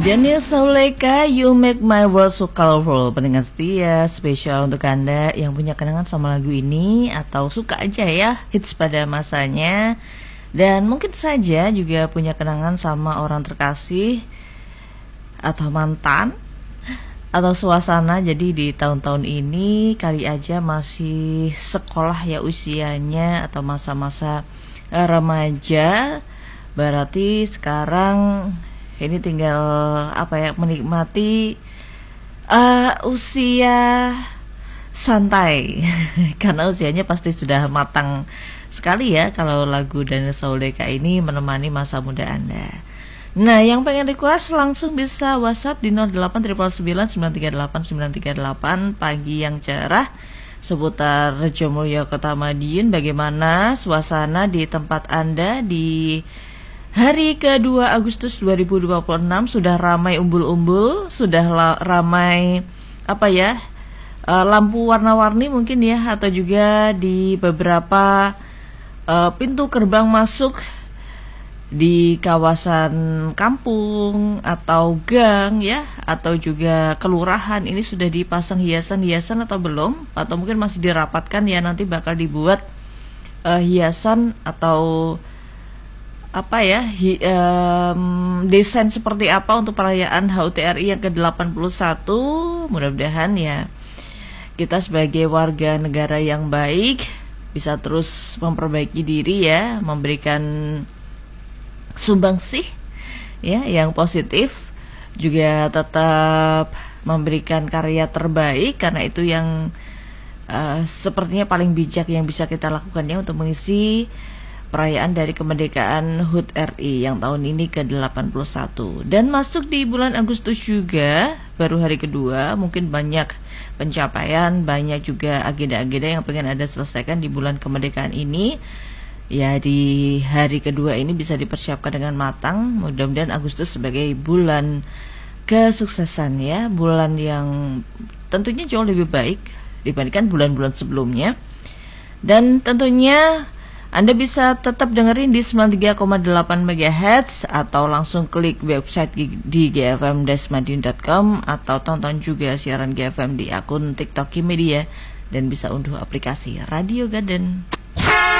Daniel Sauleka, You Make My World So Colorful. Pendengar setia, spesial untuk Anda yang punya kenangan sama lagu ini atau suka aja ya hits pada masanya, dan mungkin saja juga punya kenangan sama orang terkasih atau mantan atau suasana. Jadi di tahun-tahun ini kali aja masih sekolah ya usianya atau masa-masa remaja, berarti sekarang ini tinggal menikmati usia santai karena usianya pasti sudah matang sekali ya kalau lagu Daniel Sauleka ini menemani masa muda Anda. Nah, yang pengen request langsung bisa WhatsApp di 0899938938 pagi yang cerah seputar Rejo Mulyo Kota Madiun. Bagaimana suasana di tempat Anda di hari ke-2 Agustus 2026? Sudah ramai umbul-umbul, sudah ramai lampu warna-warni mungkin ya, atau juga di beberapa pintu gerbang masuk di kawasan kampung atau gang ya, atau juga kelurahan ini sudah dipasang hiasan-hiasan atau belum, atau mungkin masih dirapatkan ya, nanti bakal dibuat hiasan atau desain seperti apa untuk perayaan HUT RI yang ke-81. Mudah-mudahan ya kita sebagai warga negara yang baik bisa terus memperbaiki diri ya, memberikan sumbangsih ya yang positif, juga tetap memberikan karya terbaik, karena itu yang sepertinya paling bijak yang bisa kita lakukan ya untuk mengisi perayaan dari kemerdekaan HUT RI yang tahun ini ke-81. Dan masuk di bulan Agustus juga, baru hari kedua, mungkin banyak pencapaian, banyak juga agenda-agenda yang pengen Anda selesaikan di bulan kemerdekaan ini. Ya, di hari kedua ini bisa dipersiapkan dengan matang. Mudah-mudahan Agustus sebagai bulan kesuksesan ya, bulan yang tentunya jauh lebih baik dibandingkan bulan-bulan sebelumnya. Dan tentunya Anda bisa tetap dengerin di 93,8 MHz atau langsung klik website di gfm-madiun.com atau tonton juga siaran GFM di akun TikTok Kimedia, dan bisa unduh aplikasi Radio Garden.